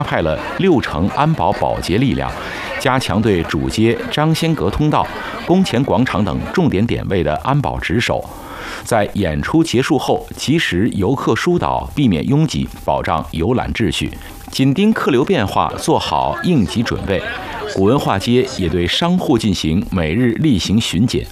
派了6成安保保洁力量，加强对主街、张先阁通道、宫前广场等重点点位的安保值守。在演出结束后，及时游客疏导，避免拥挤，保障游览秩序。紧盯客流变化，做好应急准备。古文化街也对商户进行每日例行巡检。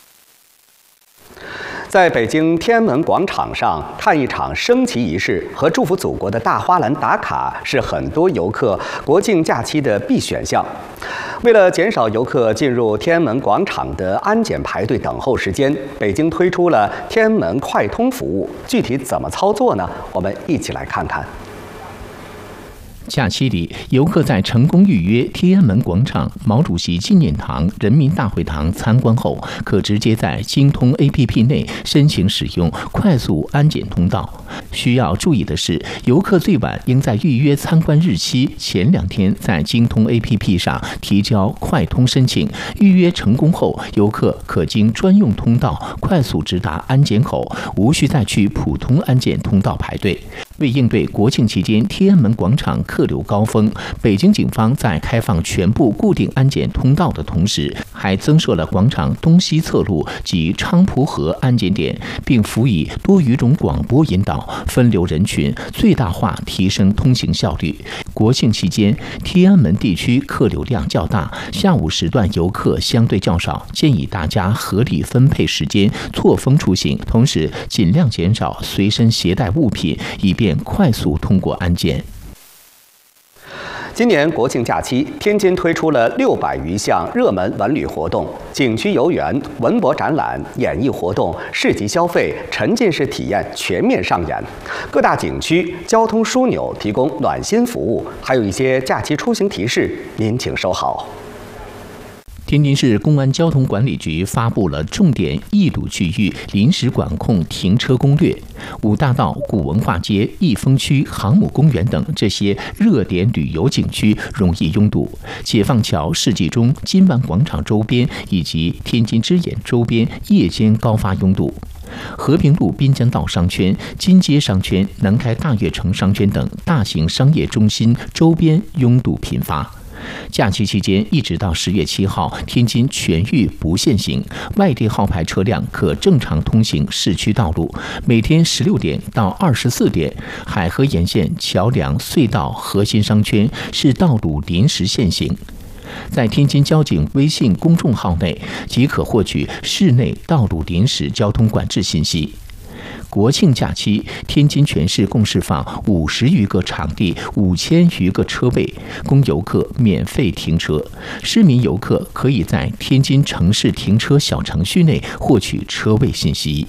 在北京天安门广场上看一场升旗仪式和祝福祖国的大花篮打卡，是很多游客国庆假期的必选项。为了减少游客进入天安门广场的安检排队等候时间，北京推出了天安门快通服务。具体怎么操作呢？我们一起来看看。 假期里，游客在成功预约天安门广场、毛主席纪念堂、人民大会堂参观后，可直接在京通 APP 内申请使用快速安检通道。需要注意的是，游客最晚应在预约参观日期前2天在京通 APP 上提交快通申请。预约成功后，游客可经专用通道快速直达安检口，无需再去普通安检通道排队。为应对国庆期间天安门广场客流高峰，北京警方在开放全部固定安检通道的同时，还增设了广场东西侧路及昌蒲河安检点，并辅以多语种广播引导，分流人群，最大化提升通行效率。国庆期间，天安门地区客流量较大，下午时段游客相对较少，建议大家合理分配时间，错峰出行，同时尽量减少随身携带物品，以便快速通过安检。 今年国庆假期，天津推出了600余项热门文旅活动，景区游园、文博展览、演艺活动、市集消费、沉浸式体验全面上演。各大景区交通枢纽提供暖心服务，还有一些假期出行提示，您请收好。 天津市公安交通管理局发布了重点易堵区域临时管控停车攻略。五大道、古文化街、益丰区、航母公园等这些热点旅游景区容易拥堵。解放桥、世纪钟、金湾广场周边以及天津之眼周边夜间高发拥堵。和平路滨江道商圈、金街商圈、南开大悦城商圈等大型商业中心周边拥堵频发。假期期间一直到10月7号，天津全域不限行，外地号牌车辆可正常通行市区道路。每天16点到24点，海河沿线桥梁、隧道、核心商圈是道路临时限行。在天津交警微信公众号内即可获取市内道路临时交通管制信息。国庆假期，天津全市共释放50余个场地、5000余个车位，供游客免费停车。市民游客可以在天津城市停车小程序内获取车位信息。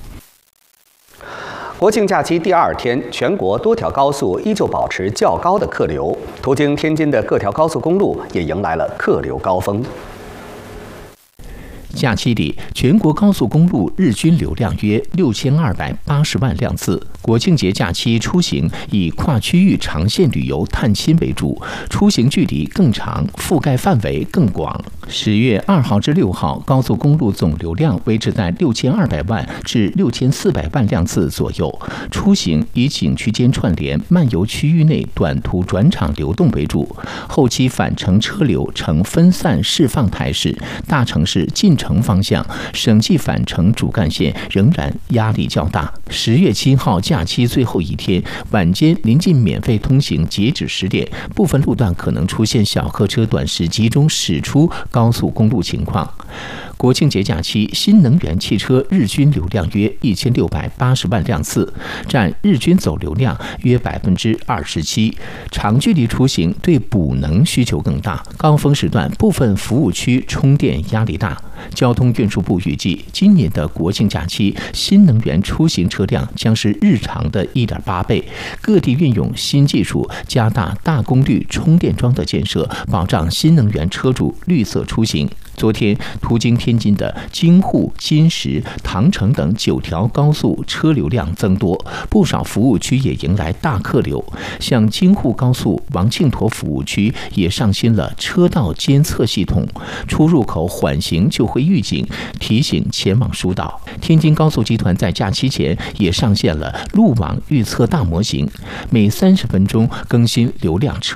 国庆假期第2天，全国多条高速依旧保持较高的客流，途经天津的各条高速公路也迎来了客流高峰。 假期里，全国高速公路日均流量约6280万辆次。国庆节假期出行以跨区域长线旅游探亲为主，出行距离更长，覆盖范围更广。10月2号至6号，高速公路总流量维持在6200万至6400万辆次左右。出行以景区间串联、漫游区域内短途转场流动为主，后期返程车流呈分散释放态势，大城市进城方向省际返程主干线仍然压力较大。10月7号假期最后一天，晚间临近免费通行截止10点，部分路段可能出现小客车短时集中驶出高速公路情况。国庆节假期，新能源汽车日均流量约1680万辆次，占日均总流量约27%。长距离出行对补能需求更大，高峰时段部分服务区充电压力大。交通运输部预计，今年的国庆假期，新能源出行车辆将是日常的1.8倍。各地运用新技术，加大大功率充电桩的建设，保障新能源车主绿色出行。昨天，途经天津的京沪、金石、唐城等9条高速车流量增多，不少服务区也迎来大客流。像京沪高速王庆坨服务区也上新了车道监测系统，出入口缓行就会预警提醒前往疏导。天津高速集团在假期前也上线了路网预测大模型，每30分钟更新流量车